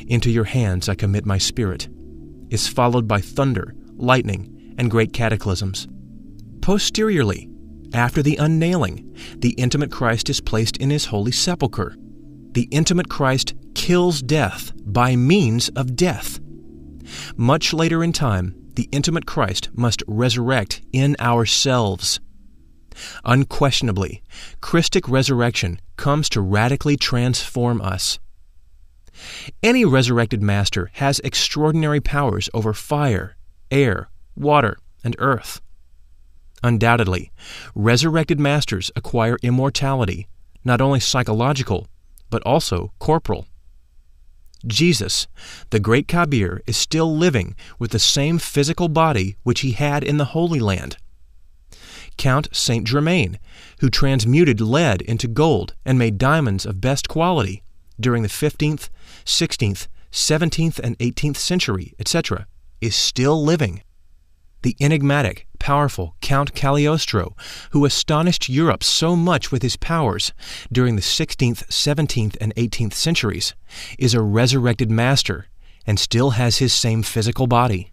"Into your hands I commit my spirit," is followed by thunder, lightning, and great cataclysms. Posteriorly, after the unnailing, the intimate Christ is placed in his holy sepulchre. The intimate Christ kills death by means of death. Much later in time, the intimate Christ must resurrect in ourselves. Unquestionably, Christic resurrection comes to radically transform us. Any resurrected master has extraordinary powers over fire, air, water, and earth. Undoubtedly, resurrected masters acquire immortality, not only psychological, but also corporal. Jesus, the great Kabir, is still living with the same physical body which he had in the Holy Land. Count Saint Germain, who transmuted lead into gold and made diamonds of best quality during the 15th, 16th, 17th, and 18th century, etc., is still living. The enigmatic, powerful Count Cagliostro, who astonished Europe so much with his powers during the 16th, 17th, and 18th centuries, is a resurrected master and still has his same physical body.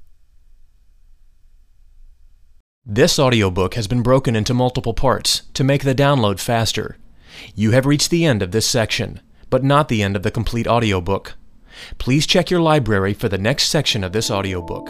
This audiobook has been broken into multiple parts to make the download faster. You have reached the end of this section, but not the end of the complete audiobook. Please check your library for the next section of this audiobook.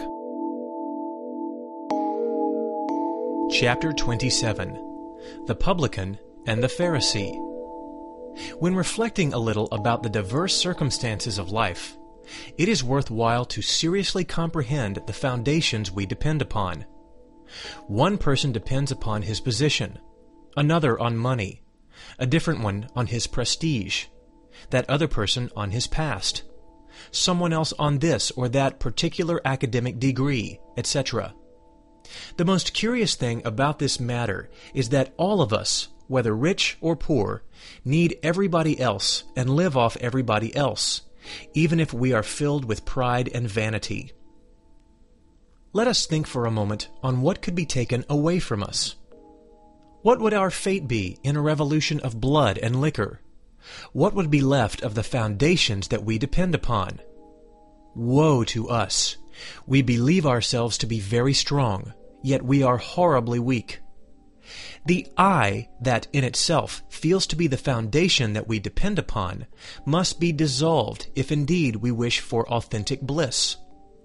Chapter 27. The Publican and the Pharisee. When reflecting a little about the diverse circumstances of life, it is worthwhile to seriously comprehend the foundations we depend upon. One person depends upon his position, another on money, a different one on his prestige, that other person on his past, someone else on this or that particular academic degree, etc. The most curious thing about this matter is that all of us, whether rich or poor, need everybody else and live off everybody else, even if we are filled with pride and vanity. Let us think for a moment on what could be taken away from us. What would our fate be in a revolution of blood and liquor? What would be left of the foundations that we depend upon? Woe to us! We believe ourselves to be very strong, yet we are horribly weak. The I that in itself feels to be the foundation that we depend upon must be dissolved if indeed we wish for authentic bliss.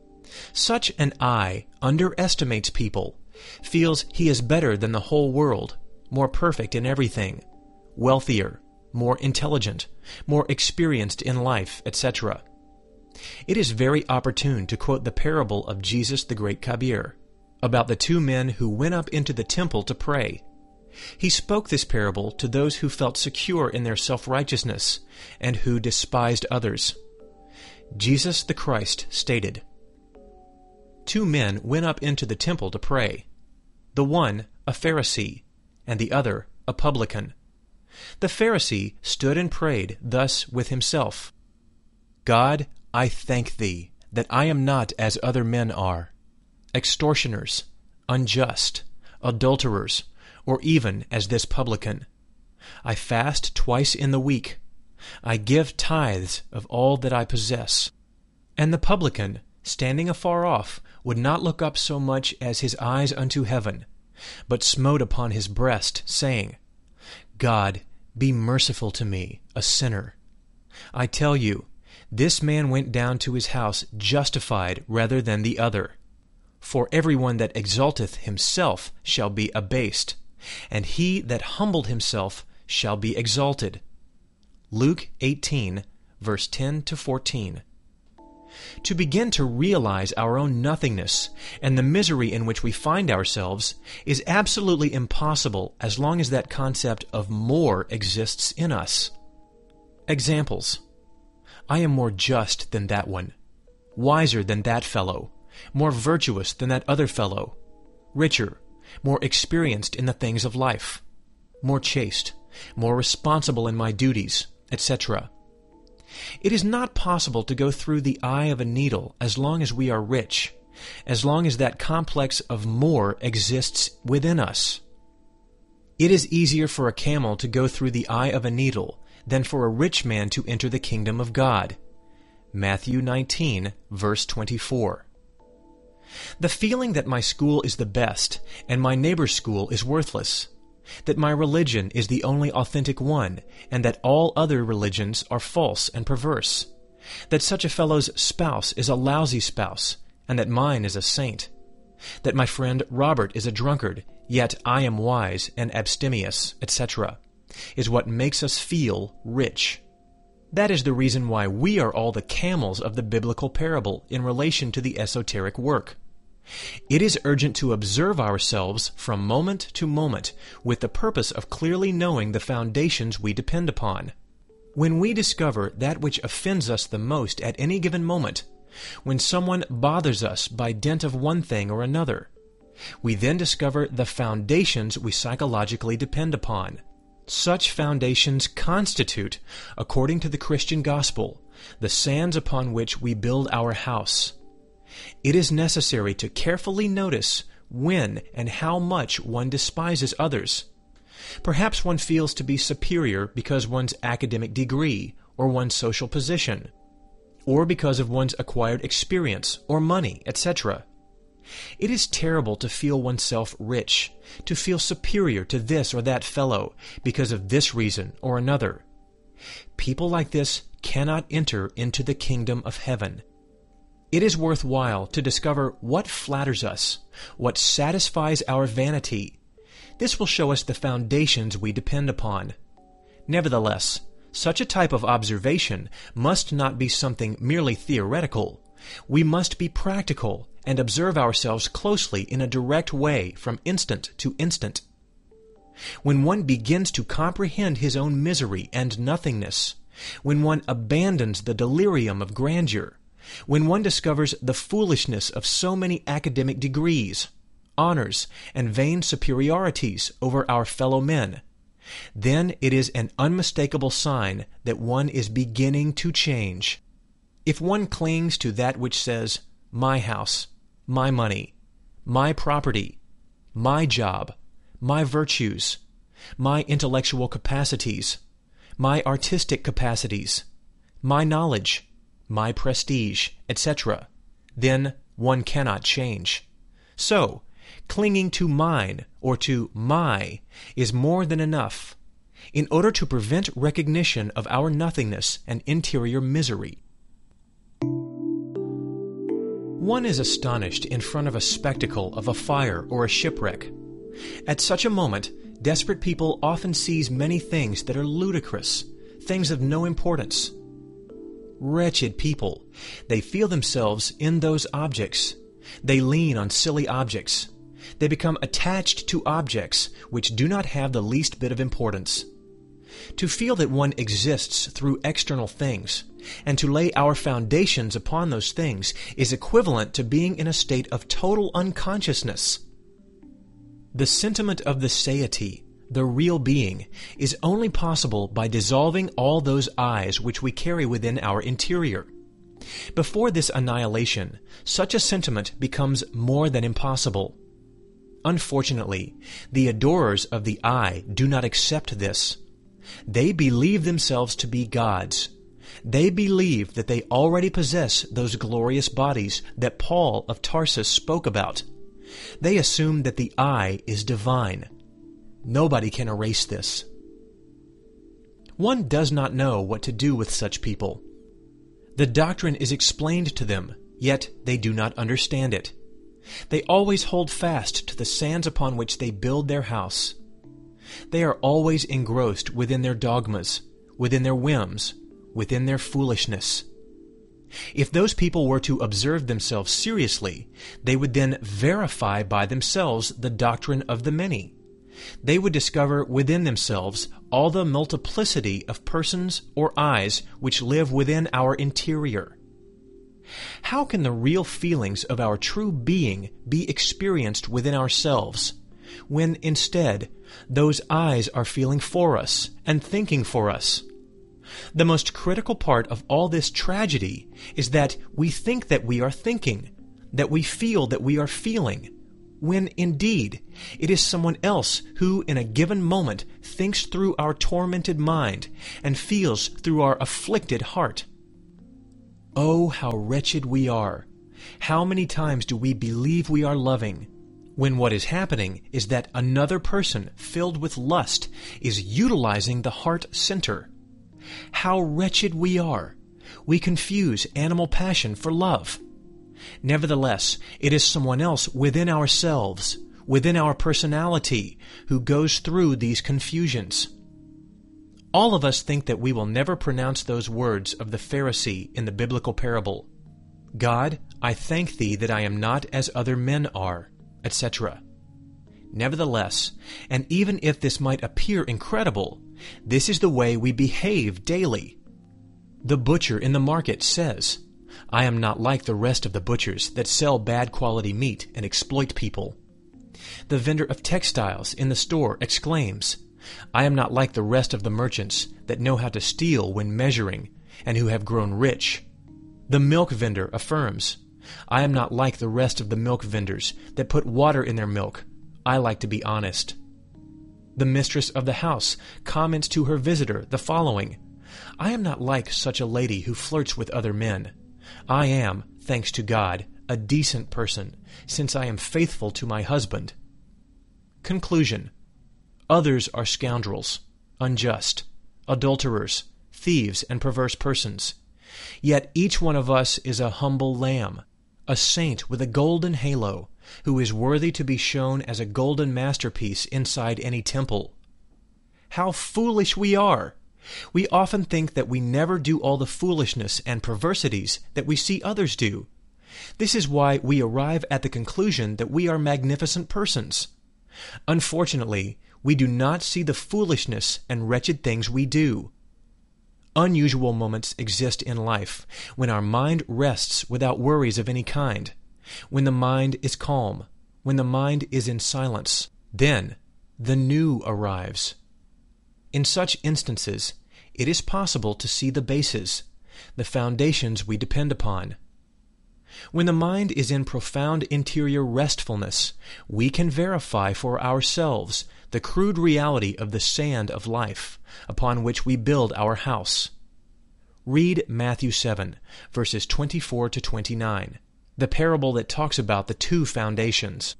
Such an I underestimates people, feels he is better than the whole world, more perfect in everything, wealthier, more intelligent, more experienced in life, etc. It is very opportune to quote the parable of Jesus the Great Kabir, about the two men who went up into the temple to pray. He spoke this parable to those who felt secure in their self-righteousness and who despised others. Jesus the Christ stated, "Two men went up into the temple to pray, the one a Pharisee, and the other a publican. The Pharisee stood and prayed thus with himself, God, I thank thee that I am not as other men are, extortioners, unjust, adulterers, or even as this publican. I fast twice in the week. I give tithes of all that I possess. And the publican, standing afar off, would not look up so much as his eyes unto heaven, but smote upon his breast, saying, God, be merciful to me, a sinner. I tell you, this man went down to his house justified rather than the other. For everyone that exalteth himself shall be abased, and he that humbled himself shall be exalted." Luke 18, verse 10-14. To begin to realize our own nothingness and the misery in which we find ourselves is absolutely impossible as long as that concept of more exists in us. Examples: I am more just than that one, wiser than that fellow, more virtuous than that other fellow, richer, more experienced in the things of life, more chaste, more responsible in my duties, etc. It is not possible to go through the eye of a needle as long as we are rich, as long as that complex of more exists within us. It is easier for a camel to go through the eye of a needle than for a rich man to enter the kingdom of God. Matthew 19, verse 24. The feeling that my school is the best and my neighbor's school is worthless, that my religion is the only authentic one and that all other religions are false and perverse, that such a fellow's spouse is a lousy spouse and that mine is a saint, that my friend Robert is a drunkard, yet I am wise and abstemious, etc., is what makes us feel rich. That is the reason why we are all the camels of the biblical parable in relation to the esoteric work. It is urgent to observe ourselves from moment to moment with the purpose of clearly knowing the foundations we depend upon. When we discover that which offends us the most at any given moment, when someone bothers us by dint of one thing or another, we then discover the foundations we psychologically depend upon. Such foundations constitute, according to the Christian gospel, the sands upon which we build our house. It is necessary to carefully notice when and how much one despises others. Perhaps one feels to be superior because one's academic degree or one's social position, or because of one's acquired experience or money, etc. It is terrible to feel oneself rich, to feel superior to this or that fellow because of this reason or another. People like this cannot enter into the kingdom of heaven. It is worthwhile to discover what flatters us, what satisfies our vanity. This will show us the foundations we depend upon. Nevertheless, such a type of observation must not be something merely theoretical. We must be practical and observe ourselves closely in a direct way from instant to instant. When one begins to comprehend his own misery and nothingness, when one abandons the delirium of grandeur, when one discovers the foolishness of so many academic degrees, honors, and vain superiorities over our fellow men, then it is an unmistakable sign that one is beginning to change. If one clings to that which says, my house, my money, my property, my job, my virtues, my intellectual capacities, my artistic capacities, my knowledge, my prestige, etc., then one cannot change. So, clinging to mine or to my is more than enough in order to prevent recognition of our nothingness and interior misery. One is astonished in front of a spectacle of a fire or a shipwreck. At such a moment, desperate people often seize many things that are ludicrous, things of no importance. Wretched people, they feel themselves in those objects. They lean on silly objects. They become attached to objects which do not have the least bit of importance. To feel that one exists through external things, and to lay our foundations upon those things, is equivalent to being in a state of total unconsciousness. The sentiment of the satiety, the real being, is only possible by dissolving all those eyes which we carry within our interior. Before this annihilation, such a sentiment becomes more than impossible. Unfortunately, the adorers of the I do not accept this. They believe themselves to be gods. They believe that they already possess those glorious bodies that Paul of Tarsus spoke about. They assume that the I is divine. Nobody can erase this. One does not know what to do with such people. The doctrine is explained to them, yet they do not understand it. They always hold fast to the sands upon which they build their house. They are always engrossed within their dogmas, within their whims, within their foolishness. If those people were to observe themselves seriously, they would then verify by themselves the doctrine of the many. They would discover within themselves all the multiplicity of persons or eyes which live within our interior. How can the real feelings of our true being be experienced within ourselves, when instead those eyes are feeling for us and thinking for us? The most critical part of all this tragedy is that we think that we are thinking, that we feel that we are feeling, when indeed it is someone else who in a given moment thinks through our tormented mind and feels through our afflicted heart. Oh, how wretched we are! How many times do we believe we are loving, when what is happening is that another person filled with lust is utilizing the heart center? How wretched we are! We confuse animal passion for love. Nevertheless, it is someone else within ourselves, within our personality, who goes through these confusions. All of us think that we will never pronounce those words of the Pharisee in the biblical parable. God, I thank thee that I am not as other men are, etc. Nevertheless, and even if this might appear incredible, this is the way we behave daily. The butcher in the market says, I am not like the rest of the butchers that sell bad quality meat and exploit people. The vendor of textiles in the store exclaims, I am not like the rest of the merchants that know how to steal when measuring and who have grown rich. The milk vendor affirms, I am not like the rest of the milk vendors that put water in their milk. I like to be honest. The mistress of the house comments to her visitor the following, I am not like such a lady who flirts with other men. I am, thanks to God, a decent person, since I am faithful to my husband. Conclusion. Others are scoundrels, unjust, adulterers, thieves, and perverse persons. Yet each one of us is a humble lamb, a saint with a golden halo, who is worthy to be shown as a golden masterpiece inside any temple. How foolish we are! We often think that we never do all the foolishness and perversities that we see others do. This is why we arrive at the conclusion that we are magnificent persons. Unfortunately, we do not see the foolishness and wretched things we do. Unusual moments exist in life when our mind rests without worries of any kind, when the mind is calm, when the mind is in silence. Then the new arrives. In such instances, it is possible to see the bases, the foundations we depend upon. When the mind is in profound interior restfulness, we can verify for ourselves the crude reality of the sand of life, upon which we build our house. Read Matthew 7, verses 24 to 29, the parable that talks about the two foundations.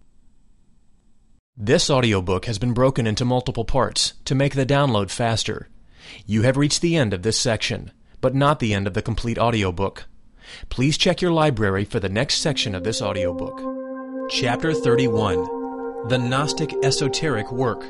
This audiobook has been broken into multiple parts to make the download faster. You have reached the end of this section, but not the end of the complete audiobook. Please check your library for the next section of this audiobook. Chapter 31. The Gnostic Esoteric Work.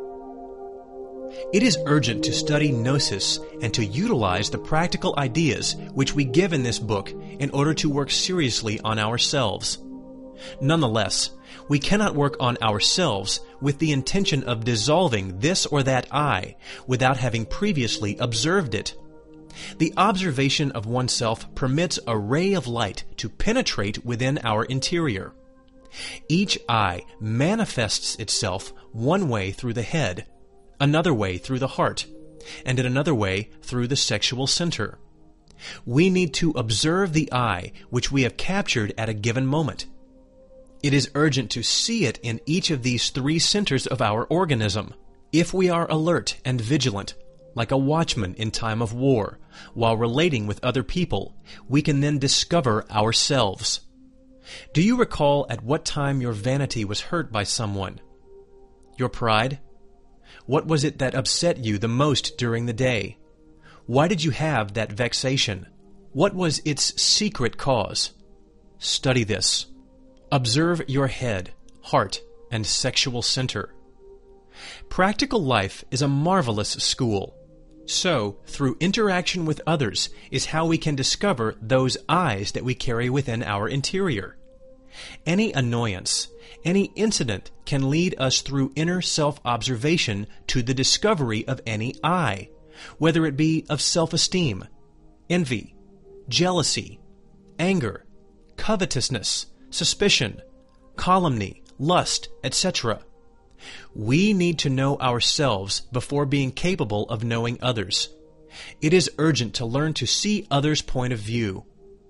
It is urgent to study Gnosis and to utilize the practical ideas which we give in this book in order to work seriously on ourselves. Nonetheless, we cannot work on ourselves with the intention of dissolving this or that I without having previously observed it. The observation of oneself permits a ray of light to penetrate within our interior. Each I manifests itself one way through the head, another way through the heart, and in another way through the sexual center. We need to observe the I which we have captured at a given moment. It is urgent to see it in each of these three centers of our organism. If we are alert and vigilant, like a watchman in time of war, while relating with other people, we can then discover ourselves. Do you recall at what time your vanity was hurt by someone? Your pride? What was it that upset you the most during the day? Why did you have that vexation? What was its secret cause? Study this. Observe your head, heart, and sexual center. Practical life is a marvelous school. So, through interaction with others is how we can discover those I's that we carry within our interior. Any annoyance, any incident can lead us through inner self-observation to the discovery of any I, whether it be of self-esteem, envy, jealousy, anger, covetousness, suspicion, calumny, lust, etc. We need to know ourselves before being capable of knowing others. It is urgent to learn to see others' point of view.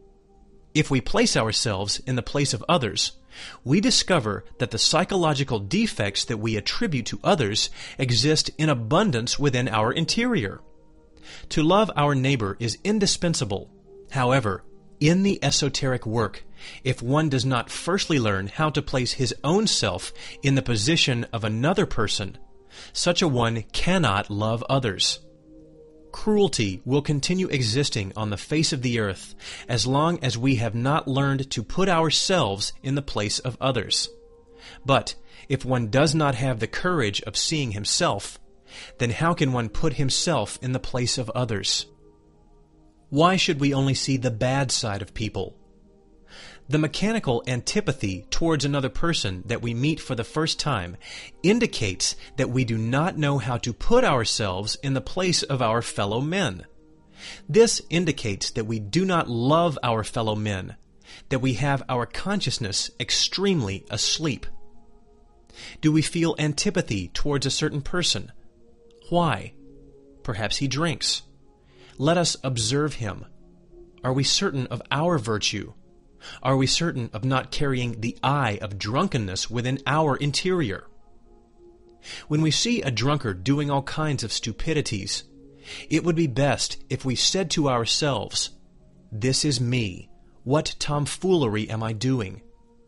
If we place ourselves in the place of others, we discover that the psychological defects that we attribute to others exist in abundance within our interior. To love our neighbor is indispensable. However, in the esoteric work if one does not firstly learn how to place his own self in the position of another person. Such a one cannot love others. Cruelty will continue existing on the face of the earth as long as we have not learned to put ourselves in the place of others. But if one does not have the courage of seeing himself, then how can one put himself in the place of others? Why should we only see the bad side of people? The mechanical antipathy towards another person that we meet for the first time indicates that we do not know how to put ourselves in the place of our fellow men. This indicates that we do not love our fellow men, that we have our consciousness extremely asleep. Do we feel antipathy towards a certain person? Why? Perhaps he drinks. Let us observe him. Are we certain of our virtue? Are we certain of not carrying the eye of drunkenness within our interior? When we see a drunkard doing all kinds of stupidities, it would be best if we said to ourselves, "This is me. What tomfoolery am I doing?"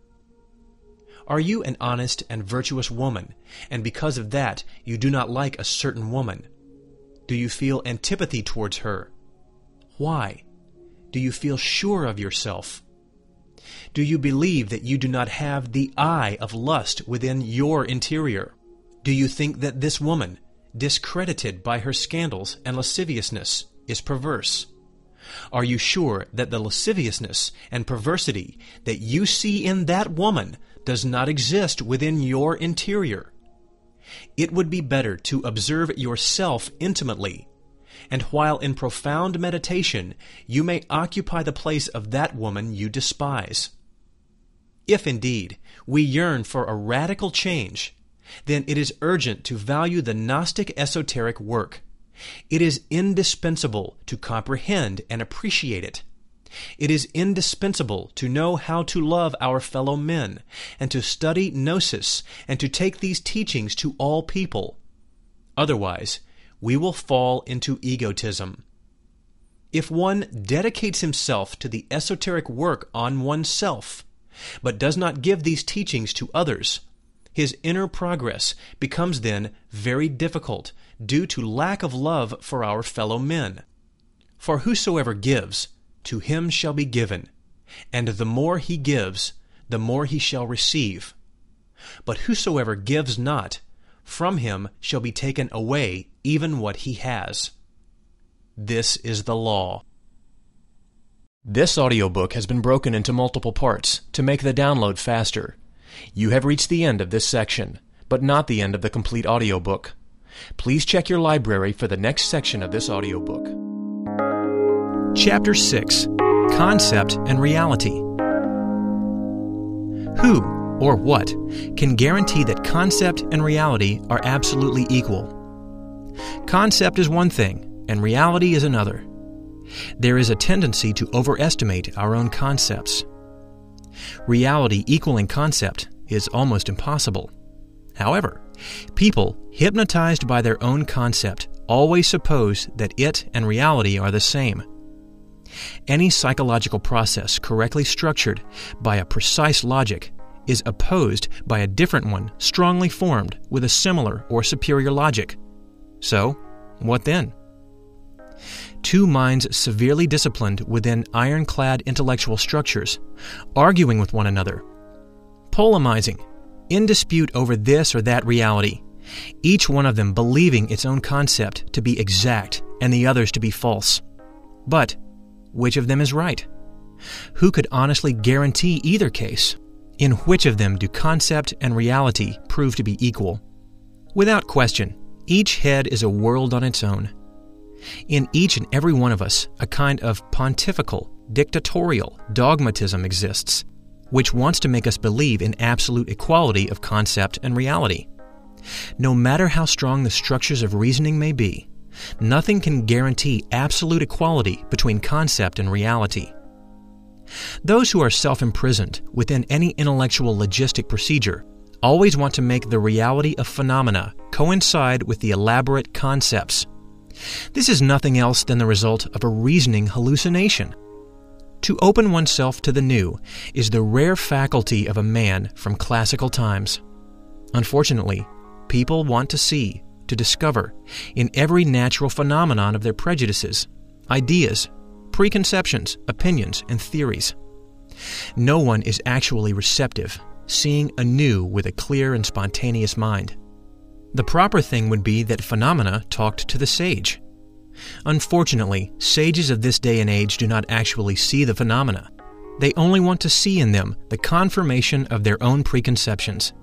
Are you an honest and virtuous woman, and because of that you do not like a certain woman? Do you feel antipathy towards her? Why? Do you feel sure of yourself? Do you believe that you do not have the eye of lust within your interior? Do you think that this woman, discredited by her scandals and lasciviousness, is perverse? Are you sure that the lasciviousness and perversity that you see in that woman does not exist within your interior? It would be better to observe yourself intimately, and while in profound meditation you may occupy the place of that woman you despise. If indeed we yearn for a radical change, then it is urgent to value the Gnostic esoteric work. It is indispensable to comprehend and appreciate it. It is indispensable to know how to love our fellow men, and to study Gnosis, and to take these teachings to all people. Otherwise, we will fall into egotism. If one dedicates himself to the esoteric work on oneself, but does not give these teachings to others, his inner progress becomes then very difficult due to lack of love for our fellow men. For whosoever gives, to him shall be given, and the more he gives, the more he shall receive. But whosoever gives not, from him shall be taken away even what he has. This is the law. This audiobook has been broken into multiple parts to make the download faster. You have reached the end of this section, but not the end of the complete audiobook. Please check your library for the next section of this audiobook. Chapter 6. Concept and Reality. Who, or what, can guarantee that concept and reality are absolutely equal? Concept is one thing, and reality is another. There is a tendency to overestimate our own concepts. Reality equaling concept is almost impossible. However, people, hypnotized by their own concept, always suppose that it and reality are the same. Any psychological process correctly structured by a precise logic is opposed by a different one strongly formed with a similar or superior logic. So, what then? Two minds severely disciplined within ironclad intellectual structures, arguing with one another, polemizing, in dispute over this or that reality, each one of them believing its own concept to be exact and the other's to be false. But which of them is right? Who could honestly guarantee either case? In which of them do concept and reality prove to be equal? Without question, each head is a world on its own. In each and every one of us, a kind of pontifical, dictatorial dogmatism exists, which wants to make us believe in absolute equality of concept and reality. No matter how strong the structures of reasoning may be, nothing can guarantee absolute equality between concept and reality. Those who are self-imprisoned within any intellectual logistic procedure always want to make the reality of phenomena coincide with the elaborate concepts. This is nothing else than the result of a reasoning hallucination. To open oneself to the new is the rare faculty of a man from classical times. Unfortunately, people want to see, to discover, in every natural phenomenon of their prejudices, ideas, preconceptions, opinions, and theories. No one is actually receptive, seeing anew with a clear and spontaneous mind. The proper thing would be that phenomena talked to the sage. Unfortunately, sages of this day and age do not actually see the phenomena. They only want to see in them the confirmation of their own preconceptions.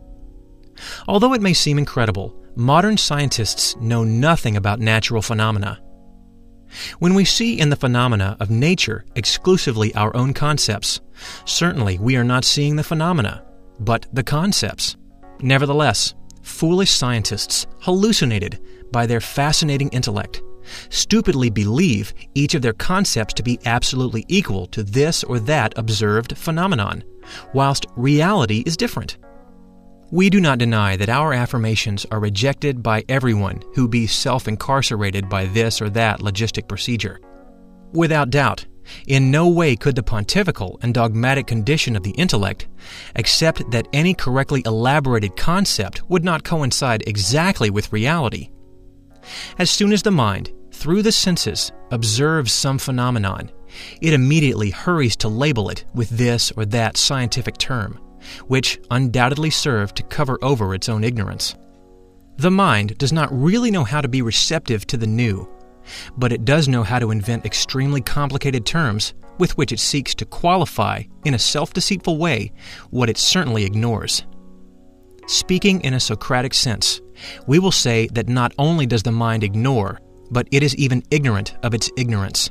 Although it may seem incredible, modern scientists know nothing about natural phenomena. When we see in the phenomena of nature exclusively our own concepts, certainly we are not seeing the phenomena, but the concepts. Nevertheless, foolish scientists, hallucinated by their fascinating intellect, stupidly believe each of their concepts to be absolutely equal to this or that observed phenomenon, whilst reality is different. We do not deny that our affirmations are rejected by everyone who be self-incarcerated by this or that logistic procedure. Without doubt, in no way could the pontifical and dogmatic condition of the intellect accept that any correctly elaborated concept would not coincide exactly with reality. As soon as the mind, through the senses, observes some phenomenon, it immediately hurries to label it with this or that scientific term, which undoubtedly serve to cover over its own ignorance. The mind does not really know how to be receptive to the new, but it does know how to invent extremely complicated terms with which it seeks to qualify, in a self-deceitful way, what it certainly ignores. Speaking in a Socratic sense, we will say that not only does the mind ignore, but it is even ignorant of its ignorance.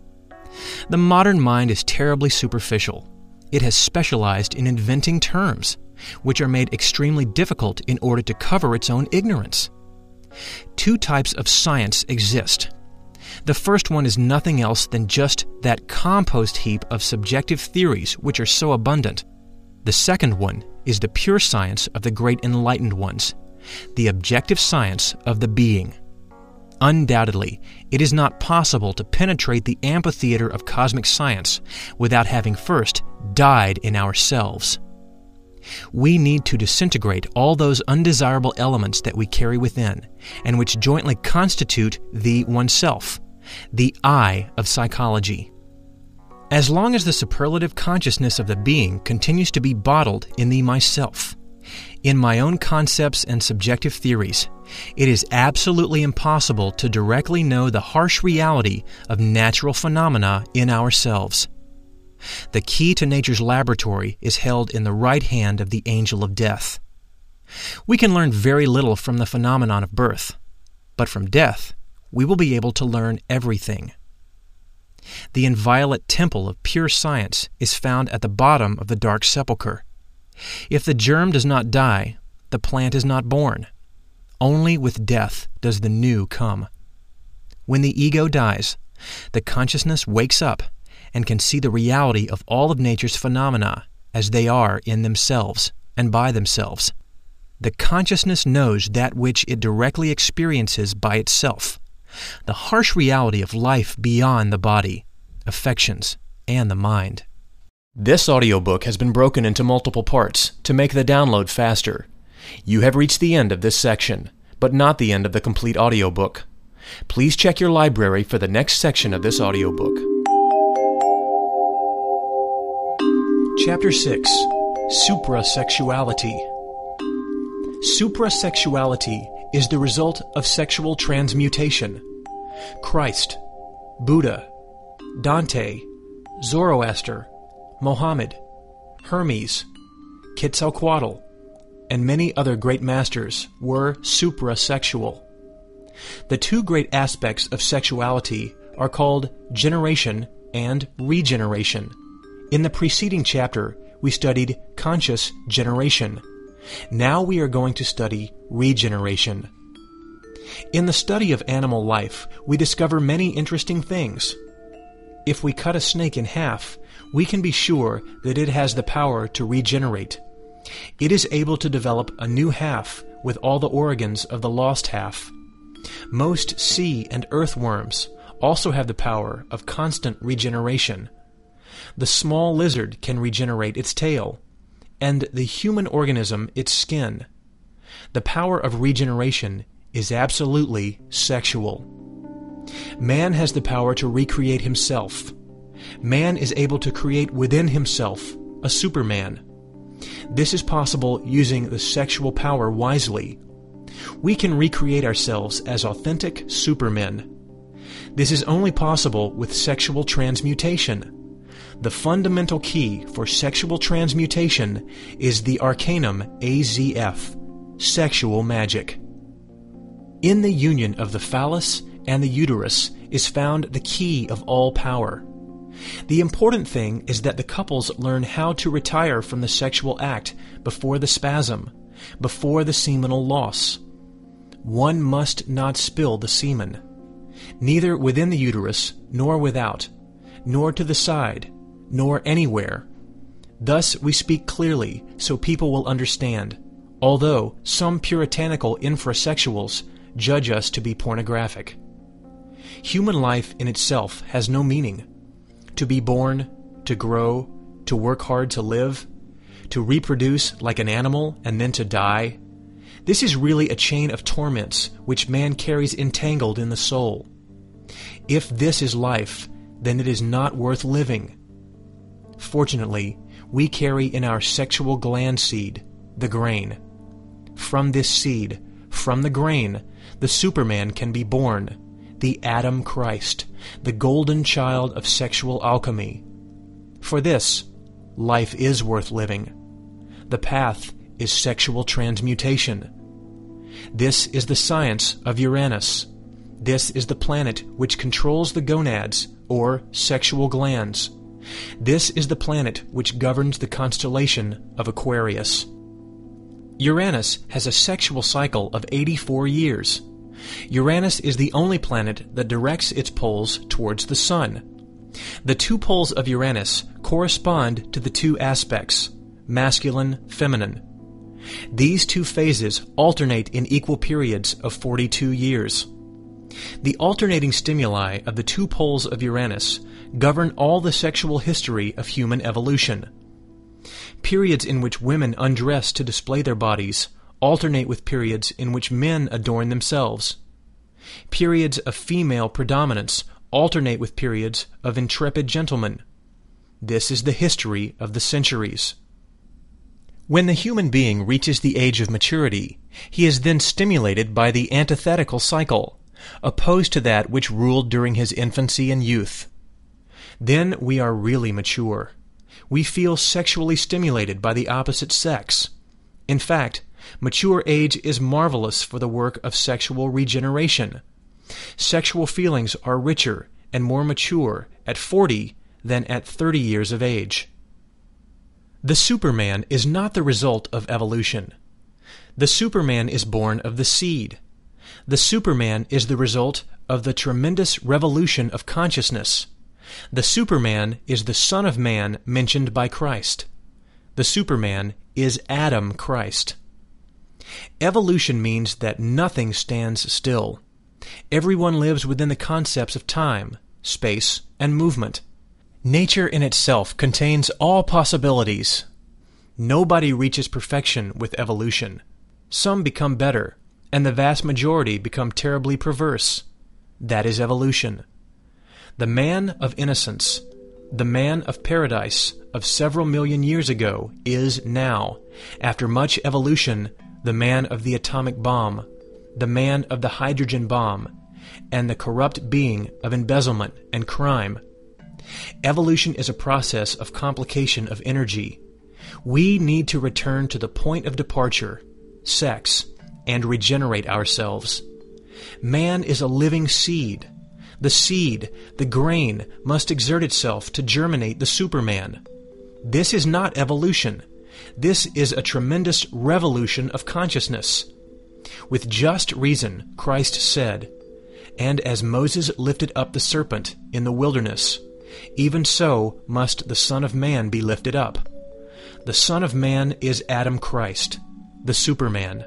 The modern mind is terribly superficial. It has specialized in inventing terms, which are made extremely difficult in order to cover its own ignorance. Two types of science exist. The first one is nothing else than just that compost heap of subjective theories which are so abundant. The second one is the pure science of the great enlightened ones, the objective science of the being. Undoubtedly, it is not possible to penetrate the amphitheater of cosmic science without having first died in ourselves. We need to disintegrate all those undesirable elements that we carry within, and which jointly constitute the oneself, the I of psychology. As long as the superlative consciousness of the being continues to be bottled in the myself, in my own concepts and subjective theories, it is absolutely impossible to directly know the harsh reality of natural phenomena in ourselves. The key to nature's laboratory is held in the right hand of the angel of death. We can learn very little from the phenomenon of birth, but from death we will be able to learn everything. The inviolate temple of pure science is found at the bottom of the dark sepulchre. If the germ does not die, the plant is not born. Only with death does the new come. When the ego dies, the consciousness wakes up and can see the reality of all of nature's phenomena as they are in themselves and by themselves. The consciousness knows that which it directly experiences by itself, the harsh reality of life beyond the body, affections, and the mind. This audiobook has been broken into multiple parts to make the download faster. You have reached the end of this section, but not the end of the complete audiobook. Please check your library for the next section of this audiobook. Chapter 6. Suprasexuality. Suprasexuality is the result of sexual transmutation. Christ, Buddha, Dante, Zoroaster, Mohammed, Hermes, Quetzalcoatl, and many other great masters were suprasexual. The two great aspects of sexuality are called generation and regeneration. In the preceding chapter, we studied conscious generation. Now we are going to study regeneration. In the study of animal life, we discover many interesting things. If we cut a snake in half, we can be sure that it has the power to regenerate. It is able to develop a new half with all the organs of the lost half. Most sea and earthworms also have the power of constant regeneration. The small lizard can regenerate its tail, and the human organism its skin. The power of regeneration is absolutely sexual. Man has the power to recreate himself. Man is able to create within himself a Superman. This is possible using the sexual power wisely. We can recreate ourselves as authentic supermen. This is only possible with sexual transmutation. The fundamental key for sexual transmutation is the arcanum AZF, sexual magic. In the union of the phallus and the uterus is found the key of all power. The important thing is that the couples learn how to retire from the sexual act before the spasm, before the seminal loss. One must not spill the semen, neither within the uterus nor without, nor to the side, nor anywhere. Thus we speak clearly so people will understand, although some puritanical infrasexuals judge us to be pornographic. Human life in itself has no meaning. To be born, to grow, to work hard to live, to reproduce like an animal and then to die, this is really a chain of torments which man carries entangled in the soul. If this is life, then it is not worth living. Fortunately, we carry in our sexual gland seed, the grain. From this seed, from the grain, the Superman can be born, the Adam Christ, the golden child of sexual alchemy. For this, life is worth living. The path is sexual transmutation. This is the science of Uranus. This is the planet which controls the gonads, or sexual glands. This is the planet which governs the constellation of Aquarius. Uranus has a sexual cycle of 84 years. Uranus is the only planet that directs its poles towards the Sun. The two poles of Uranus correspond to the two aspects, masculine, feminine. These two phases alternate in equal periods of 42 years. The alternating stimuli of the two poles of Uranus govern all the sexual history of human evolution. Periods in which women undress to display their bodies alternate with periods in which men adorn themselves. Periods of female predominance alternate with periods of intrepid gentlemen. This is the history of the centuries. When the human being reaches the age of maturity, he is then stimulated by the antithetical cycle, opposed to that which ruled during his infancy and youth. Then we are really mature. We feel sexually stimulated by the opposite sex. In fact, mature age is marvelous for the work of sexual regeneration. Sexual feelings are richer and more mature at 40 than at 30 years of age. The Superman is not the result of evolution. The Superman is born of the seed. The Superman is the result of the tremendous revolution of consciousness. The Superman is the Son of Man mentioned by Christ. The Superman is Adam Christ. Evolution means that nothing stands still. Everyone lives within the concepts of time, space, and movement. Nature in itself contains all possibilities. Nobody reaches perfection with evolution. Some become better, and the vast majority become terribly perverse. That is evolution. The man of innocence, the man of paradise of several million years ago is now, after much evolution, the man of the atomic bomb, the man of the hydrogen bomb, and the corrupt being of embezzlement and crime. Evolution is a process of complication of energy. We need to return to the point of departure, sex, and regenerate ourselves. Man is a living seed. The seed, the grain, must exert itself to germinate the Superman. This is not evolution. This is a tremendous revolution of consciousness. With just reason, Christ said, "And as Moses lifted up the serpent in the wilderness, even so must the Son of Man be lifted up." The Son of Man is Adam Christ, the Superman.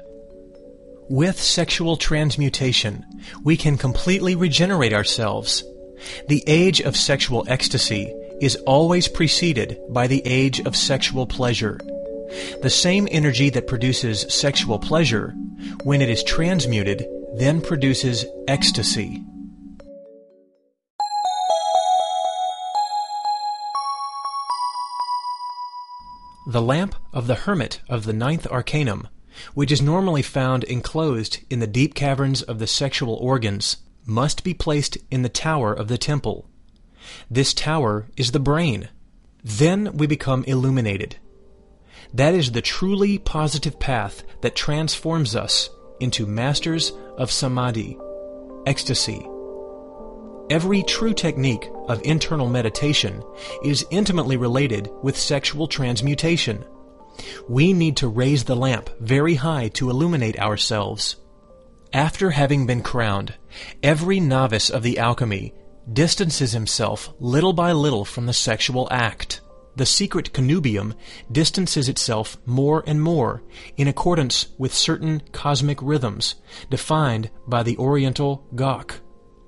With sexual transmutation, we can completely regenerate ourselves. The age of sexual ecstasy is always preceded by the age of sexual pleasure. The same energy that produces sexual pleasure, when it is transmuted, then produces ecstasy. The lamp of the hermit of the ninth arcanum, which is normally found enclosed in the deep caverns of the sexual organs, must be placed in the tower of the temple. This tower is the brain. Then we become illuminated. That is the truly positive path that transforms us into masters of samadhi, ecstasy. Every true technique of internal meditation is intimately related with sexual transmutation. We need to raise the lamp very high to illuminate ourselves. After having been crowned, every novice of the alchemy distances himself little by little from the sexual act. The secret connubium distances itself more and more in accordance with certain cosmic rhythms defined by the Oriental Gok.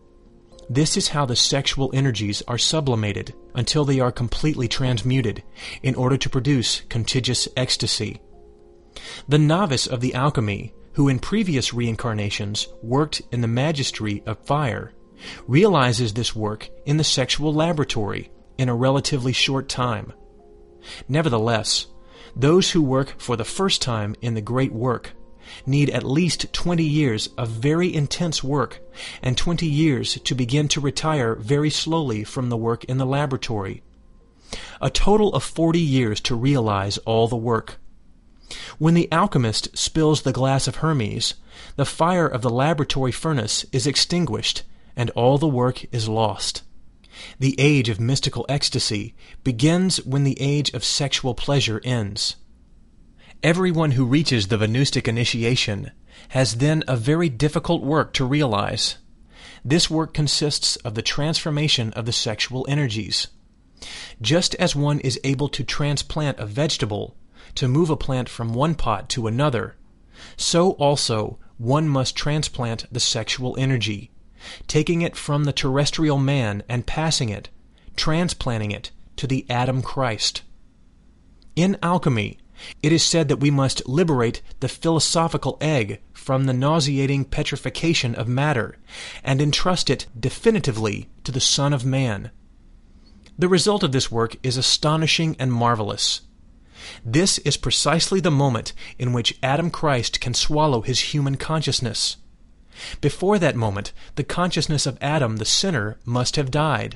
This is how the sexual energies are sublimated until they are completely transmuted in order to produce contagious ecstasy. The novice of the alchemy, who in previous reincarnations worked in the magistry of fire, realizes this work in the sexual laboratory in a relatively short time. Nevertheless, those who work for the first time in the great work need at least 20 years of very intense work and 20 years to begin to retire very slowly from the work in the laboratory. A total of 40 years to realize all the work. When the alchemist spills the glass of Hermes, the fire of the laboratory furnace is extinguished and all the work is lost. The age of mystical ecstasy begins when the age of sexual pleasure ends. Everyone who reaches the Venustic initiation has then a very difficult work to realize. This work consists of the transformation of the sexual energies. Just as one is able to transplant a vegetable, to move a plant from one pot to another, so also one must transplant the sexual energy, taking it from the terrestrial man and passing it, transplanting it to the Adam Christ. In alchemy, it is said that we must liberate the philosophical egg from the nauseating petrification of matter and entrust it definitively to the Son of Man. The result of this work is astonishing and marvelous. This is precisely the moment in which Adam Christ can swallow his human consciousness. Before that moment, the consciousness of Adam the sinner must have died.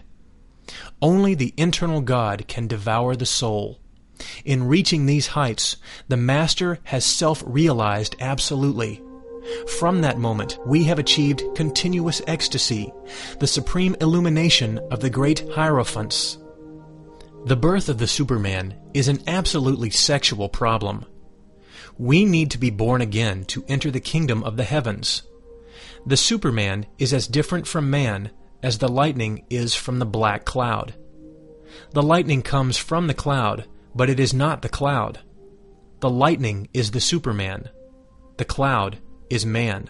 Only the internal God can devour the soul. In reaching these heights, the Master has self-realized absolutely. From that moment, we have achieved continuous ecstasy, the supreme illumination of the great Hierophants. The birth of the Superman is an absolutely sexual problem. We need to be born again to enter the kingdom of the heavens. The Superman is as different from man as the lightning is from the black cloud. The lightning comes from the cloud, but it is not the cloud. The lightning is the Superman. The cloud is man.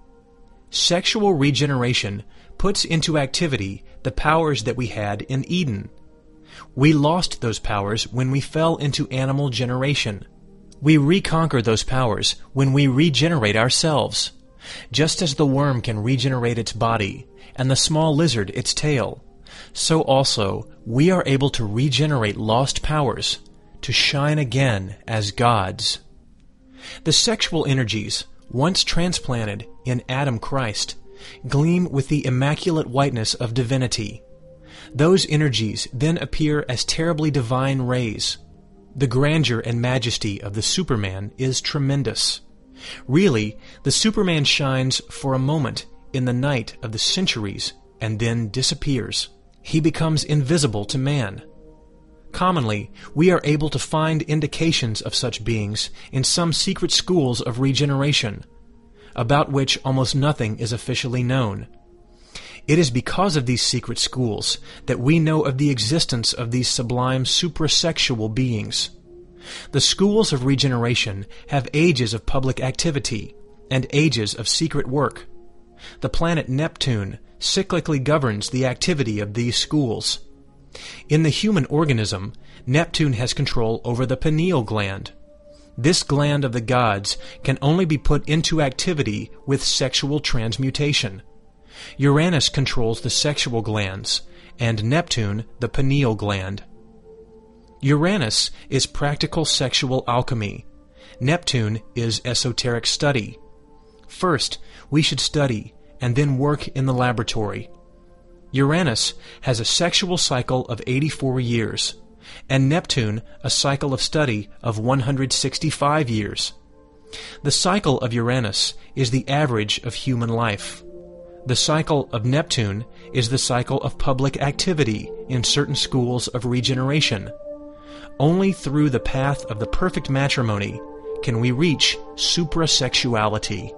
Sexual regeneration puts into activity the powers that we had in Eden. We lost those powers when we fell into animal generation. We reconquer those powers when we regenerate ourselves. Just as the worm can regenerate its body, and the small lizard its tail, so also we are able to regenerate lost powers, to shine again as gods. The sexual energies, once transplanted in Adam Christ, gleam with the immaculate whiteness of divinity. Those energies then appear as terribly divine rays. The grandeur and majesty of the Superman is tremendous. Really, the Superman shines for a moment in the night of the centuries and then disappears. He becomes invisible to man. Commonly, we are able to find indications of such beings in some secret schools of regeneration, about which almost nothing is officially known. It is because of these secret schools that we know of the existence of these sublime suprasexual beings. The schools of regeneration have ages of public activity and ages of secret work. The planet Neptune cyclically governs the activity of these schools. In the human organism, Neptune has control over the pineal gland. This gland of the gods can only be put into activity with sexual transmutation. Uranus controls the sexual glands, and Neptune the pineal gland. Uranus is practical sexual alchemy. Neptune is esoteric study. First, we should study, and then work in the laboratory. Uranus has a sexual cycle of 84 years, and Neptune a cycle of study of 165 years. The cycle of Uranus is the average of human life. The cycle of Neptune is the cycle of public activity in certain schools of regeneration. Only through the path of the perfect matrimony can we reach suprasexuality.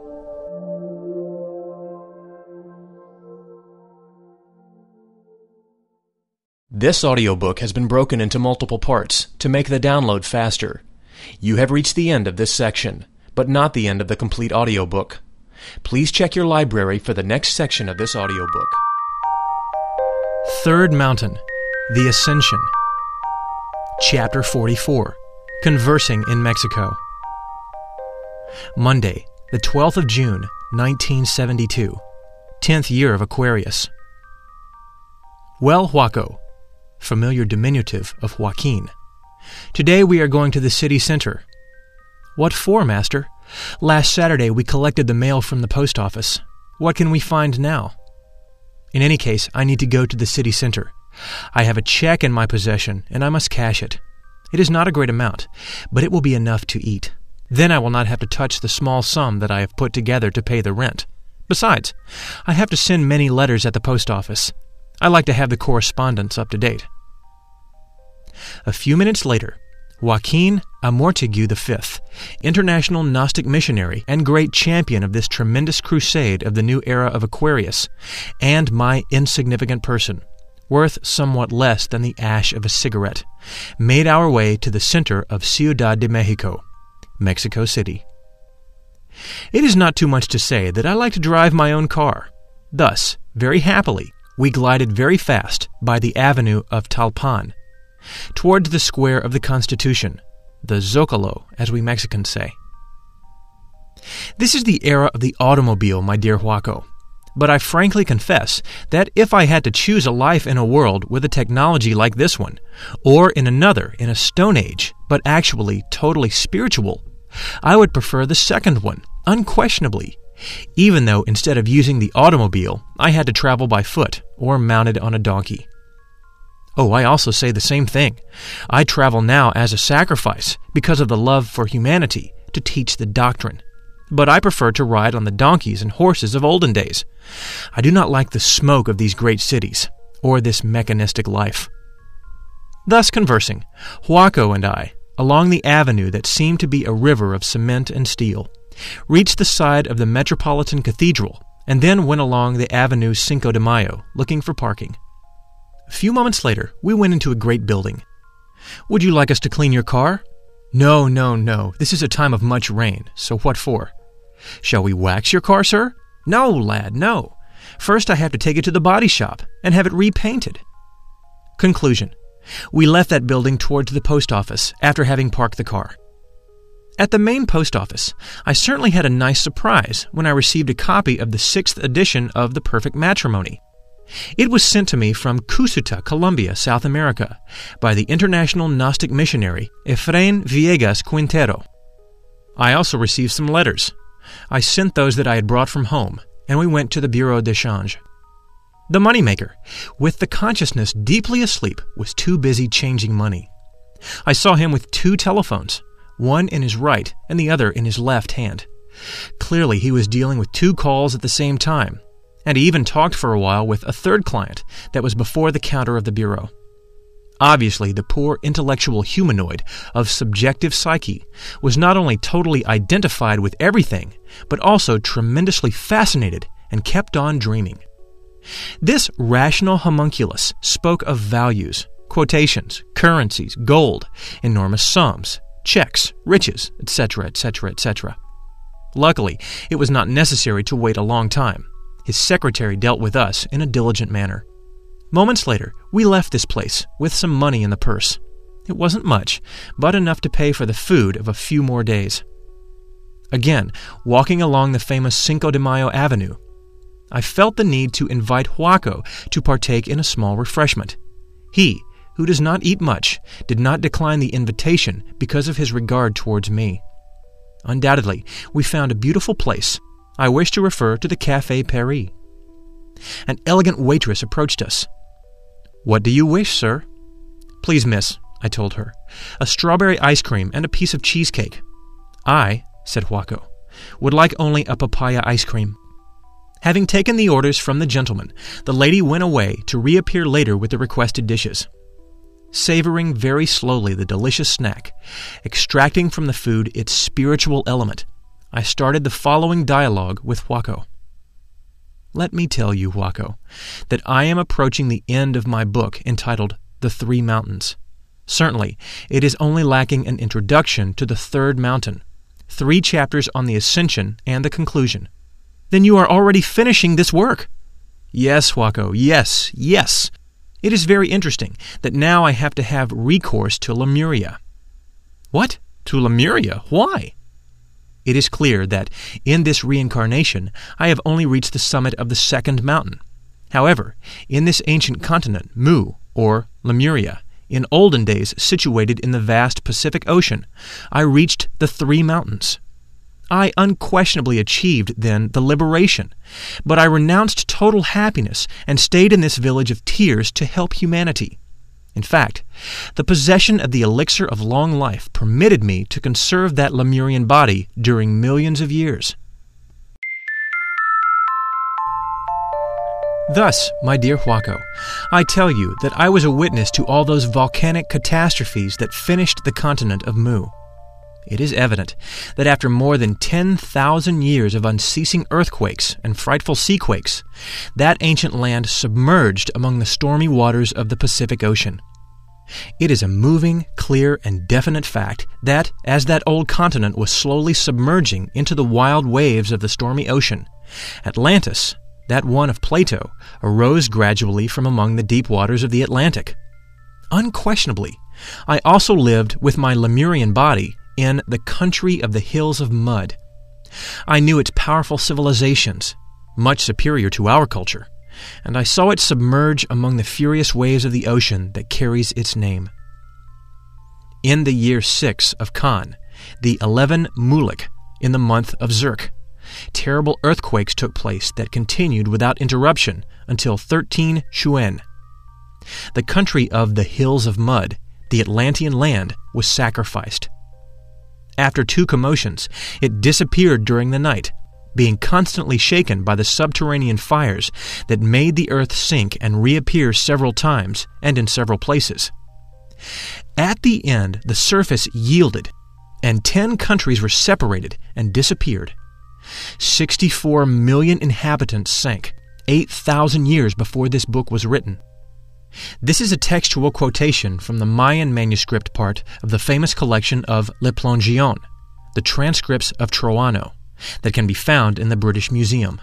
This audiobook has been broken into multiple parts to make the download faster. You have reached the end of this section, but not the end of the complete audiobook. Please check your library for the next section of this audiobook. Third Mountain, The Ascension. Chapter 44, Conversing in Mexico. Monday, the 12th of June, 1972, 10th year of Aquarius. Well, Huaco, familiar diminutive of Joaquin. Today we are going to the city center. What for, master? Last Saturday we collected the mail from the post office. What can we find now? In any case, I need to go to the city center. I have a check in my possession, and I must cash it. It is not a great amount, but it will be enough to eat. Then I will not have to touch the small sum that I have put together to pay the rent. Besides, I have to send many letters at the post office. I like to have the correspondence up to date. A few minutes later, Joaquin Amortigue V, international Gnostic missionary and great champion of this tremendous crusade of the new era of Aquarius, and my insignificant person, worth somewhat less than the ash of a cigarette, made our way to the center of Ciudad de Mexico, Mexico City. It is not too much to say that I like to drive my own car. Thus, very happily, we glided very fast by the avenue of Talpan, towards the square of the Constitution, the Zócalo, as we Mexicans say. This is the era of the automobile, my dear Huaco, but I frankly confess that if I had to choose a life in a world with a technology like this one, or in another in a Stone Age, but actually totally spiritual, I would prefer the second one, unquestionably, even though instead of using the automobile, I had to travel by foot or mounted on a donkey. Oh, I also say the same thing. I travel now as a sacrifice because of the love for humanity to teach the doctrine. But I prefer to ride on the donkeys and horses of olden days. I do not like the smoke of these great cities, or this mechanistic life. Thus conversing, Huaco and I, along the avenue that seemed to be a river of cement and steel, reached the side of the Metropolitan Cathedral, and then went along the Avenue Cinco de Mayo, looking for parking. A few moments later, we went into a great building. Would you like us to clean your car? No. This is a time of much rain, so what for? Shall we wax your car, sir? No, lad, no. First I have to take it to the body shop and have it repainted. Conclusion. We left that building towards the post office after having parked the car. At the main post office, I certainly had a nice surprise when I received a copy of the 6th edition of The Perfect Matrimony. It was sent to me from Cusuta, Colombia, South America, by the international Gnostic missionary Efrain Villegas Quintero. I also received some letters. I sent those that I had brought from home, and we went to the Bureau de Change. The moneymaker, with the consciousness deeply asleep, was too busy changing money. I saw him with 2 telephones, one in his right and the other in his left hand. Clearly he was dealing with 2 calls at the same time, and he even talked for a while with a third client that was before the counter of the bureau. Obviously, the poor intellectual humanoid of subjective psyche was not only totally identified with everything, but also tremendously fascinated and kept on dreaming. This rational homunculus spoke of values, quotations, currencies, gold, enormous sums, checks, riches, etc., etc., etc. Luckily, it was not necessary to wait a long time. His secretary dealt with us in a diligent manner. Moments later, we left this place with some money in the purse. It wasn't much, but enough to pay for the food of a few more days. Again, walking along the famous Cinco de Mayo Avenue, I felt the need to invite Huaco to partake in a small refreshment. He, who does not eat much, did not decline the invitation because of his regard towards me. Undoubtedly, we found a beautiful place. I wish to refer to the Café Paris. An elegant waitress approached us. "What do you wish, sir?" "Please, miss," I told her, "a strawberry ice cream and a piece of cheesecake." "I," said Huaco, "would like only a papaya ice cream." Having taken the orders from the gentleman, the lady went away to reappear later with the requested dishes. Savoring very slowly the delicious snack, extracting from the food its spiritual element, I started the following dialogue with Huaco. "Let me tell you, Huaco, that I am approaching the end of my book entitled The Three Mountains. Certainly, it is only lacking an introduction to the third mountain, 3 chapters on the ascension and the conclusion." "Then you are already finishing this work." "Yes, Huaco, yes. It is very interesting that now I have to have recourse to Lemuria." "What? To Lemuria? Why?" "It is clear that in this reincarnation I have only reached the summit of the second mountain. However, in this ancient continent, Mu, or Lemuria, in olden days situated in the vast Pacific Ocean, I reached the 3 mountains. I unquestionably achieved then the liberation, but I renounced total happiness and stayed in this village of tears to help humanity. In fact, the possession of the elixir of long life permitted me to conserve that Lemurian body during millions of years." Thus, my dear Huaco, I tell you that I was a witness to all those volcanic catastrophes that finished the continent of Mu. It is evident that after more than 10,000 years of unceasing earthquakes and frightful seaquakes, that ancient land submerged among the stormy waters of the Pacific Ocean. It is a moving, clear, and definite fact that, as that old continent was slowly submerging into the wild waves of the stormy ocean, Atlantis, that one of Plato, arose gradually from among the deep waters of the Atlantic. Unquestionably, I also lived with my Lemurian body in the country of the hills of mud. I knew its powerful civilizations, much superior to our culture, and I saw it submerge among the furious waves of the ocean that carries its name. In the year 6 of Khan, the 11 Muluk, in the month of Zerk, terrible earthquakes took place that continued without interruption until 13 Shuen. The country of the hills of mud, the Atlantean land, was sacrificed. After 2 commotions, it disappeared during the night, being constantly shaken by the subterranean fires that made the earth sink and reappear several times and in several places. At the end, the surface yielded, and 10 countries were separated and disappeared. 64 million inhabitants sank, 8,000 years before this book was written. This is a textual quotation from the Mayan manuscript part of the famous collection of Le Plongeon, the transcripts of Troano, that can be found in the British Museum.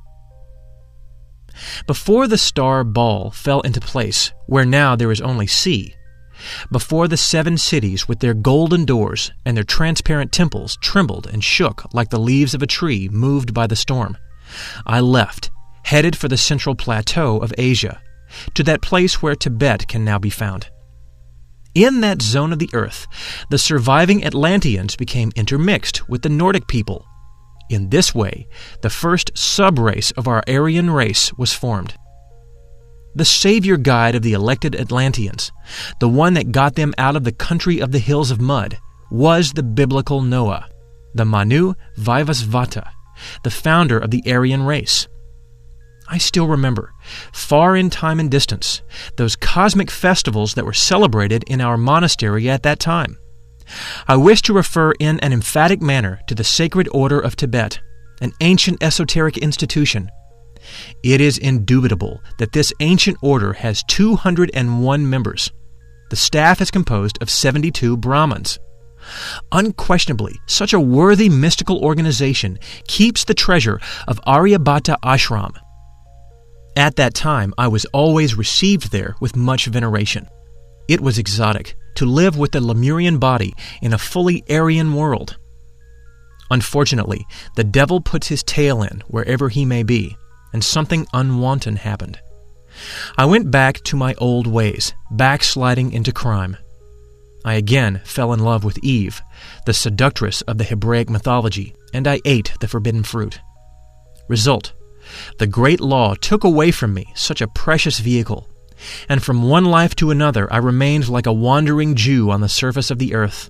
Before the star ball fell into place, where now there is only sea, before the 7 cities with their golden doors and their transparent temples trembled and shook like the leaves of a tree moved by the storm, I left, headed for the central plateau of Asia, to that place where Tibet can now be found. In that zone of the earth, the surviving Atlanteans became intermixed with the Nordic people. In this way, the first sub-race of our Aryan race was formed. The savior guide of the elected Atlanteans, the one that got them out of the country of the hills of mud, was the biblical Noah, the Manu Vaivasvata, the founder of the Aryan race. I still remember, far in time and distance, those cosmic festivals that were celebrated in our monastery at that time. I wish to refer in an emphatic manner to the Sacred Order of Tibet, an ancient esoteric institution. It is indubitable that this ancient order has 201 members. The staff is composed of 72 Brahmins. Unquestionably, such a worthy mystical organization keeps the treasure of Aryabhata Ashram. At that time, I was always received there with much veneration. It was exotic to live with the Lemurian body in a fully Aryan world. Unfortunately, the devil puts his tail in wherever he may be, and something unwonted happened. I went back to my old ways, backsliding into crime. I again fell in love with Eve, the seductress of the Hebraic mythology, and I ate the forbidden fruit. Result: the great law took away from me such a precious vehicle, and from one life to another I remained like a wandering Jew on the surface of the earth.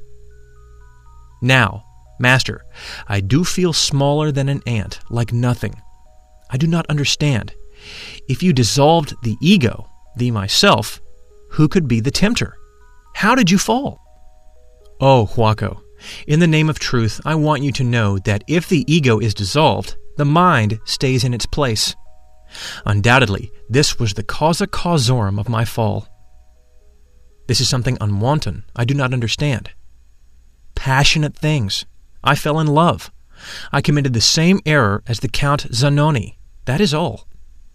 Now, Master, I do feel smaller than an ant, like nothing. I do not understand. If you dissolved the ego, the myself, who could be the tempter? How did you fall? Oh, Huaco, in the name of truth, I want you to know that if the ego is dissolved, the mind stays in its place. Undoubtedly, this was the causa causorum of my fall. This is something unwanted I do not understand. Passionate things. I fell in love. I committed the same error as the Count Zanoni. That is all.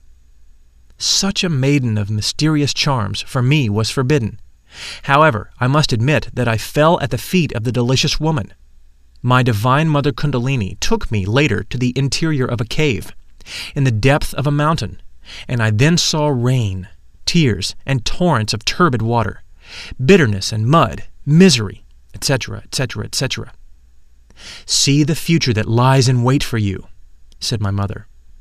Such a maiden of mysterious charms for me was forbidden. However, I must admit that I fell at the feet of the delicious woman. My divine mother Kundalini took me later to the interior of a cave, in the depth of a mountain, and I then saw rain, tears, and torrents of turbid water, bitterness and mud, misery, etc., etc., etc. See the future that lies in wait for you, said my mother.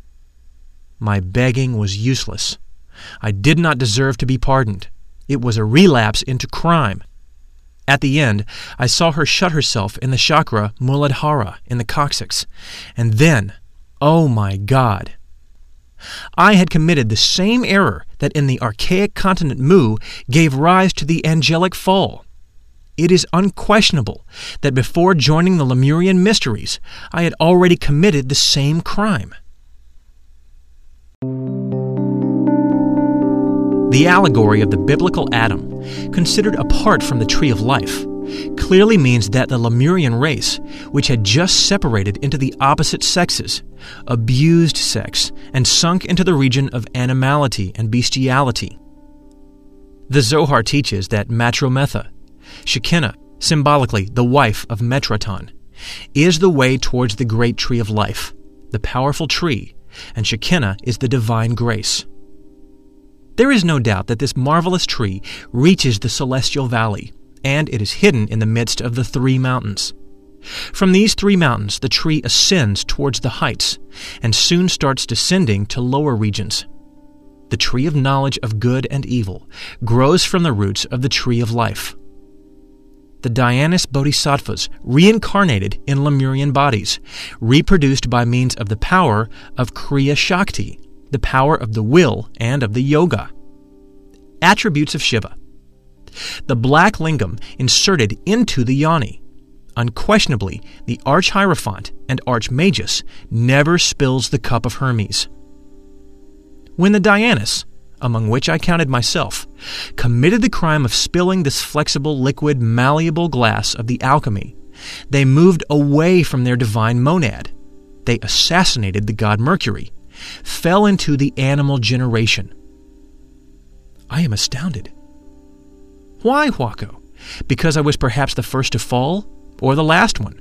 My begging was useless. I did not deserve to be pardoned. It was a relapse into crime. At the end, I saw her shut herself in the chakra Muladhara in the coccyx, and then, oh my God! I had committed the same error that in the archaic continent Mu gave rise to the angelic fall. It is unquestionable that before joining the Lemurian mysteries, I had already committed the same crime. The allegory of the biblical Adam, considered apart from the tree of life, clearly means that the Lemurian race, which had just separated into the opposite sexes, abused sex and sunk into the region of animality and bestiality. The Zohar teaches that Matrometha, Shekinah, symbolically the wife of Metraton, is the way towards the great tree of life, the powerful tree, and Shekinah is the divine grace. There is no doubt that this marvelous tree reaches the celestial valley, and it is hidden in the midst of the 3 mountains. From these 3 mountains, the tree ascends towards the heights, and soon starts descending to lower regions. The tree of knowledge of good and evil grows from the roots of the tree of life. The Dhyanis Bodhisattvas reincarnated in Lemurian bodies, reproduced by means of the power of Kriya Shakti, the power of the will and of the yoga. Attributes of Shiva. The black lingam inserted into the yoni. Unquestionably, the Arch-Hierophant and Archmagus never spills the cup of Hermes. When the Dhyanis, among which I counted myself, committed the crime of spilling this flexible, liquid, malleable glass of the alchemy, they moved away from their divine monad. They assassinated the god Mercury, fell into the animal generation. I am astounded. Why, Huaco? Because I was perhaps the first to fall, or the last one?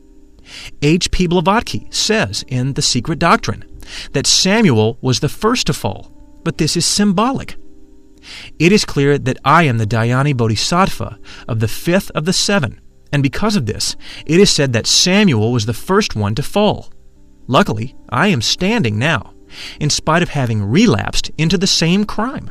H.P. Blavatsky says in The Secret Doctrine that Samuel was the first to fall, but this is symbolic. It is clear that I am the Dhyani Bodhisattva of the 5th of the 7, and because of this, it is said that Samuel was the first one to fall. Luckily, I am standing now, in spite of having relapsed into the same crime.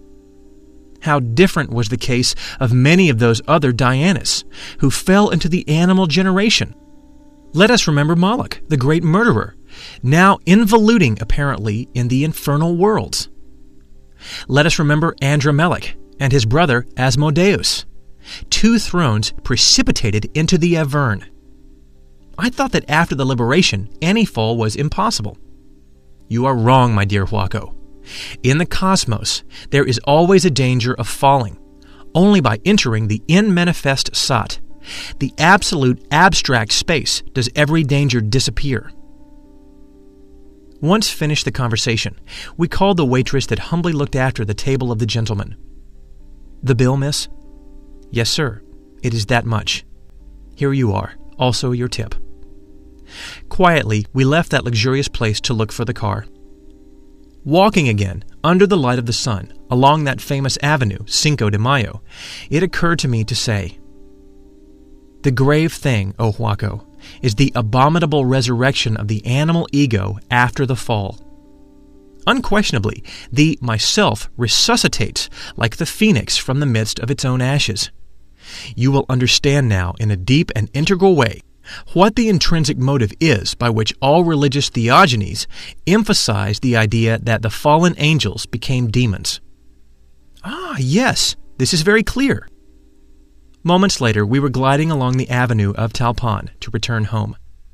How different was the case of many of those other Dhyanis, who fell into the animal generation. Let us remember Moloch, the great murderer, now involuting apparently in the infernal worlds. Let us remember Andromelech and his brother Asmodeus, 2 thrones precipitated into the Avern. I thought that after the liberation, any fall was impossible. You are wrong, my dear Huaco. In the cosmos, there is always a danger of falling, only by entering the unmanifest Sat, the absolute abstract space, does every danger disappear. Once finished the conversation, we called the waitress that humbly looked after the table of the gentleman. "The bill, miss?" "Yes, sir. It is that much. Here you are, also your tip." Quietly, we left that luxurious place to look for the car. Walking again, under the light of the sun, along that famous avenue, Cinco de Mayo, it occurred to me to say, "The grave thing, O Huaco, is the abominable resurrection of the animal ego after the fall. Unquestionably, the myself resuscitates like the phoenix from the midst of its own ashes. You will understand now in a deep and integral way what the intrinsic motive is by which all religious theogonies emphasize the idea that the fallen angels became demons." "Ah, yes, this is very clear." Moments later, we were gliding along the avenue of Talpan to return home.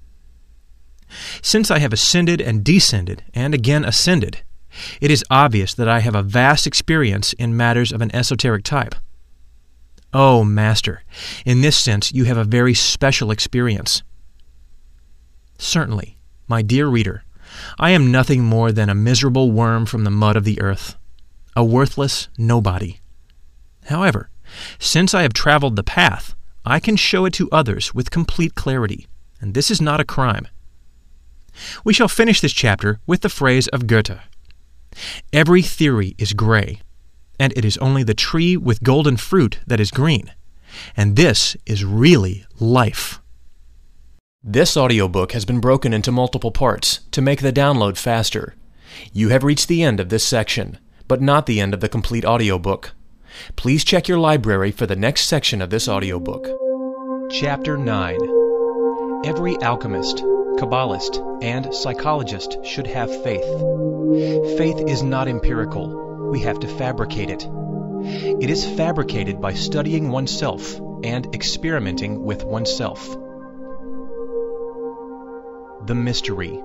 Since I have ascended and descended and again ascended, it is obvious that I have a vast experience in matters of an esoteric type. Oh, Master, in this sense you have a very special experience. Certainly, my dear reader, I am nothing more than a miserable worm from the mud of the earth, a worthless nobody. However, since I have traveled the path, I can show it to others with complete clarity, and this is not a crime. We shall finish this chapter with the phrase of Goethe: "Every theory is gray, and it is only the tree with golden fruit that is green, and this is really life." This audiobook has been broken into multiple parts to make the download faster. You have reached the end of this section, but not the end of the complete audiobook. Please check your library for the next section of this audiobook. Chapter 9. Every alchemist, Kabbalist, and psychologist should have faith. Faith is not empirical. We have to fabricate it. It is fabricated by studying oneself and experimenting with oneself. The mystery.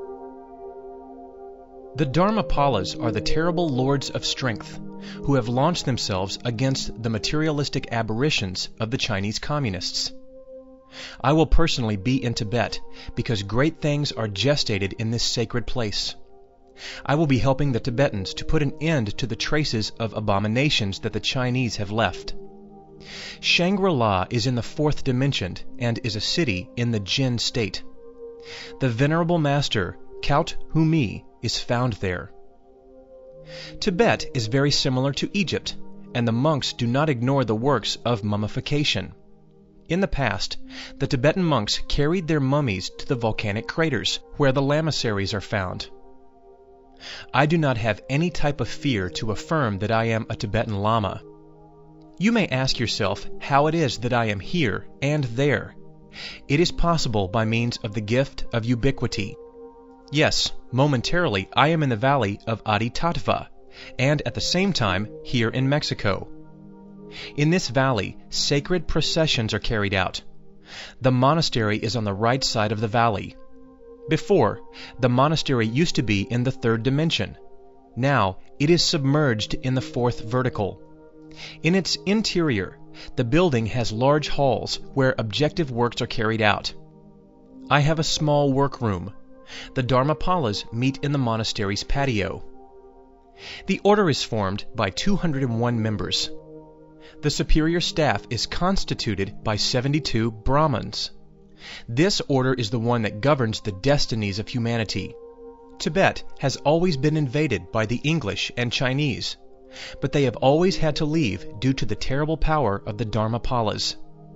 The Dharmapalas are the terrible lords of strength who have launched themselves against the materialistic aberrations of the Chinese communists. I will personally be in Tibet because great things are gestated in this sacred place. I will be helping the Tibetans to put an end to the traces of abominations that the Chinese have left. Shangri-La is in the fourth dimension and is a city in the Jin state. The venerable master, Kaut Humi, is found there. Tibet is very similar to Egypt, and the monks do not ignore the works of mummification. In the past, the Tibetan monks carried their mummies to the volcanic craters where the lamasseries are found. I do not have any type of fear to affirm that I am a Tibetan Lama. You may ask yourself how it is that I am here and there. It is possible by means of the gift of ubiquity. Yes, momentarily I am in the valley of Aditatva, and at the same time here in Mexico. In this valley, sacred processions are carried out. The monastery is on the right side of the valley. Before, the monastery used to be in the third dimension. Now, it is submerged in the fourth vertical. In its interior, the building has large halls where objective works are carried out. I have a small workroom. The Dharmapalas meet in the monastery's patio. The order is formed by 201 members. The superior staff is constituted by 72 Brahmins. This order is the one that governs the destinies of humanity. Tibet has always been invaded by the English and Chinese, but they have always had to leave due to the terrible power of the Dharmapalas.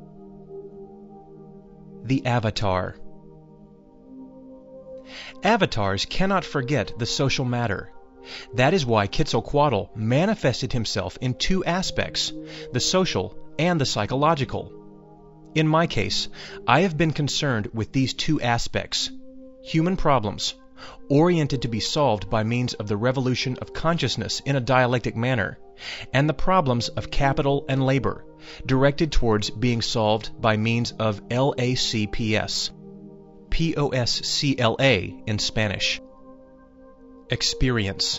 The Avatar. Avatars cannot forget the social matter. That is why Quetzalcoatl manifested himself in two aspects, the social and the psychological. In my case, I have been concerned with these two aspects: human problems, oriented to be solved by means of the revolution of consciousness in a dialectic manner, and the problems of capital and labor, directed towards being solved by means of LACPS. POSCLA in Spanish. Experience.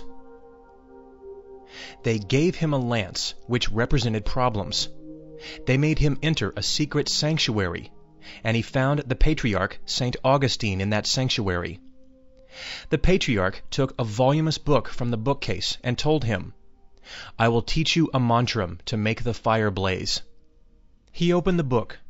They gave him a lance which represented problems. They made him enter a secret sanctuary, and he found the patriarch St. Augustine in that sanctuary. The patriarch took a voluminous book from the bookcase and told him, "I will teach you a mantram to make the fire blaze." He opened the book,